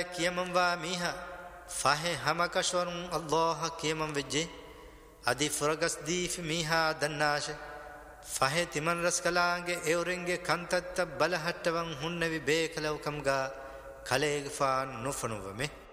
كيمن واميها فاه همكشورن الله كيمن وجه ادي فرغس دي في ميها دناش فاه تمن رسكلانگه اورنگه كنتت بلهට්ටවන් هنوي بيكلو كمغا كليغ فان نفنومه